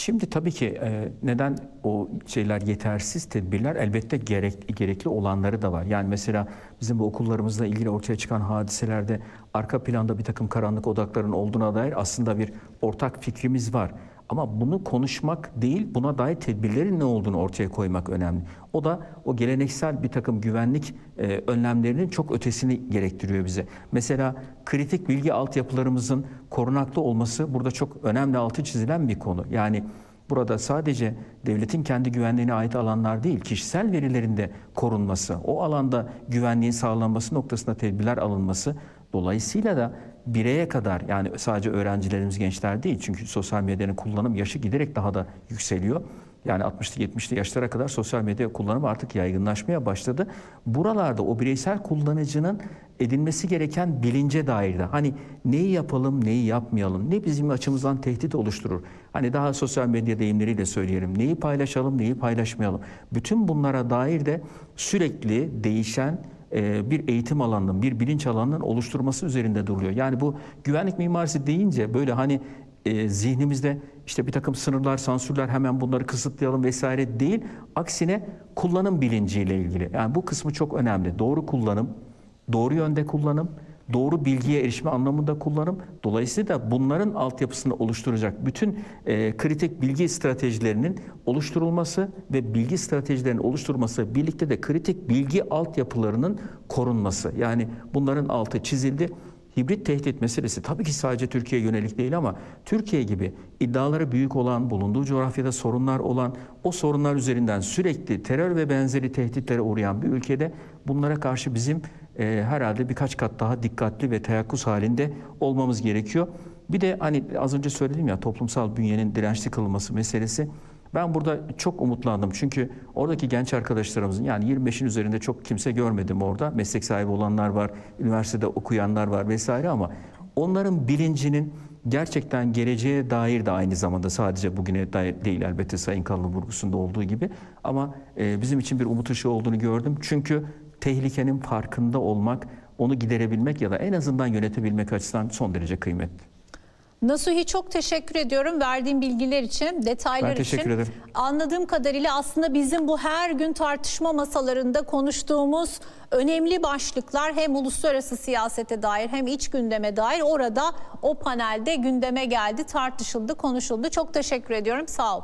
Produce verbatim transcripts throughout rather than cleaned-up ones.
Şimdi tabii ki e, neden o şeyler yetersiz tedbirler elbette gerek, gerekli olanları da var. Yani mesela bizim bu okullarımızla ilgili ortaya çıkan hadiselerde arka planda bir takım karanlık odakların olduğuna dair aslında bir ortak fikrimiz var. Ama bunu konuşmak değil, buna dair tedbirlerin ne olduğunu ortaya koymak önemli. O da o geleneksel bir takım güvenlik e, önlemlerinin çok ötesini gerektiriyor bize. Mesela kritik bilgi altyapılarımızın korunaklı olması burada çok önemli, altı çizilen bir konu. Yani burada sadece devletin kendi güvenliğine ait alanlar değil, kişisel verilerin de korunması, o alanda güvenliğin sağlanması noktasında tedbirler alınması, dolayısıyla da bireye kadar, yani sadece öğrencilerimiz, gençler değil, çünkü sosyal medyanın kullanım yaşı giderek daha da yükseliyor. Yani altmışlı yetmişli yaşlara kadar sosyal medya kullanımı artık yaygınlaşmaya başladı. Buralarda o bireysel kullanıcının edinmesi gereken bilince dair de hani neyi yapalım, neyi yapmayalım, ne bizim açımızdan tehdit oluşturur. Hani daha sosyal medya deyimleriyle söyleyelim, neyi paylaşalım, neyi paylaşmayalım. Bütün bunlara dair de sürekli değişen bir eğitim alanının, bir bilinç alanının oluşturması üzerinde duruluyor. Yani bu güvenlik mimarisi deyince böyle hani e, zihnimizde işte bir takım sınırlar, sansürler, hemen bunları kısıtlayalım vesaire değil. Aksine kullanım bilinciyle ilgili. Yani bu kısmı çok önemli. Doğru kullanım, doğru yönde kullanım, doğru bilgiye erişme anlamında kullanım. Dolayısıyla da bunların altyapısını oluşturacak bütün e, kritik bilgi stratejilerinin oluşturulması ve bilgi stratejilerinin oluşturulması birlikte de kritik bilgi altyapılarının korunması. Yani bunların altı çizildi. Hibrit tehdit meselesi tabii ki sadece Türkiye'ye yönelik değil ama Türkiye gibi iddiaları büyük olan, bulunduğu coğrafyada sorunlar olan, o sorunlar üzerinden sürekli terör ve benzeri tehditlere uğrayan bir ülkede bunlara karşı bizim e, herhalde birkaç kat daha dikkatli ve teyakkuz halinde olmamız gerekiyor. Bir de hani az önce söyledim ya, toplumsal bünyenin dirençli kılınması meselesi. Ben burada çok umutlandım çünkü oradaki genç arkadaşlarımızın, yani yirmi beşin üzerinde çok kimse görmedim orada. Meslek sahibi olanlar var, üniversitede okuyanlar var vesaire ama onların bilincinin gerçekten geleceğe dair de aynı zamanda sadece bugüne dair değil elbette Sayın Kalın'ın vurgusunda olduğu gibi ama e, bizim için bir umut ışığı olduğunu gördüm. Çünkü tehlikenin farkında olmak, onu giderebilmek ya da en azından yönetebilmek açısından son derece kıymetli. Nasuhi, çok teşekkür ediyorum verdiğim bilgiler için, detaylar ben teşekkür için. Ederim. Anladığım kadarıyla aslında bizim bu her gün tartışma masalarında konuştuğumuz önemli başlıklar hem uluslararası siyasete dair hem iç gündeme dair orada o panelde gündeme geldi, tartışıldı, konuşuldu. Çok teşekkür ediyorum. Sağ ol.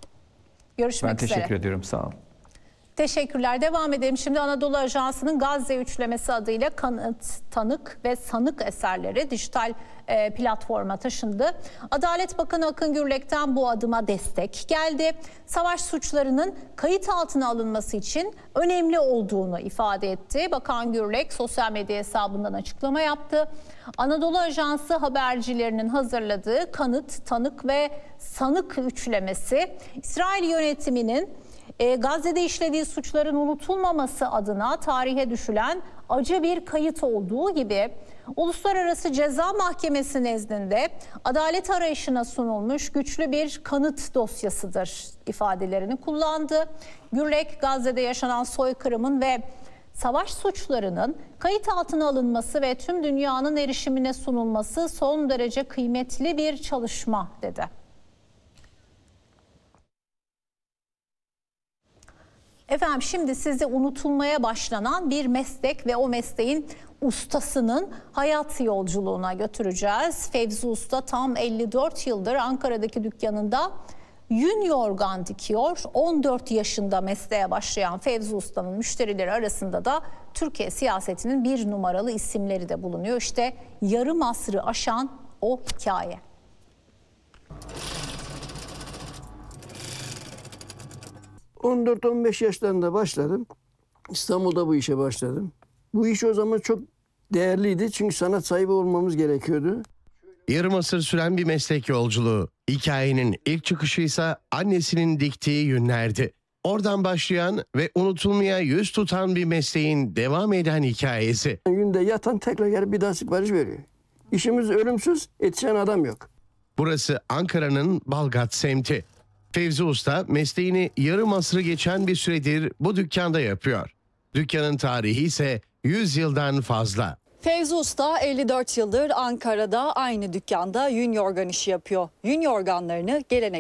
Görüşmek üzere. Ben teşekkür üzere. ediyorum. Sağ ol. Teşekkürler. Devam edelim. Şimdi Anadolu Ajansı'nın Gazze Üçlemesi adıyla kanıt, tanık ve sanık eserleri dijital e, platforma taşındı. Adalet Bakanı Akın Gürlek'ten bu adıma destek geldi. Savaş suçlarının kayıt altına alınması için önemli olduğunu ifade etti. Bakan Gürlek sosyal medya hesabından açıklama yaptı. Anadolu Ajansı habercilerinin hazırladığı kanıt, tanık ve sanık üçlemesi İsrail yönetiminin E, Gazze'de işlediği suçların unutulmaması adına tarihe düşülen acı bir kayıt olduğu gibi Uluslararası Ceza Mahkemesi nezdinde adalet arayışına sunulmuş güçlü bir kanıt dosyasıdır ifadelerini kullandı. Gürlek, Gazze'de yaşanan soykırımın ve savaş suçlarının kayıt altına alınması ve tüm dünyanın erişimine sunulması son derece kıymetli bir çalışma dedi. Efendim, şimdi sizi unutulmaya başlanan bir meslek ve o mesleğin ustasının hayat yolculuğuna götüreceğiz. Fevzi Usta tam elli dört yıldır Ankara'daki dükkanında yün yorgan dikiyor. on dört yaşında mesleğe başlayan Fevzi Usta'nın müşterileri arasında da Türkiye siyasetinin bir numaralı isimleri de bulunuyor. İşte yarım asrı aşan o hikaye. on dört on beş yaşlarında başladım. İstanbul'da bu işe başladım. Bu iş o zaman çok değerliydi çünkü sanat sahibi olmamız gerekiyordu. Yarım asır süren bir meslek yolculuğu. Hikayenin ilk çıkışı ise annesinin diktiği yünlerdi. Oradan başlayan ve unutulmaya yüz tutan bir mesleğin devam eden hikayesi. Günde yatan tekrar gelip bir daha sipariş veriyor. İşimiz ölümsüz, yetişen adam yok. Burası Ankara'nın Balgat semti. Fevzi Usta mesleğini yarım asrı geçen bir süredir bu dükkanda yapıyor. Dükkanın tarihi ise yüz yıldan fazla. Fevzi Usta elli dört yıldır Ankara'da aynı dükkanda yün yorgan işi yapıyor. Yün yorganlarını gelenek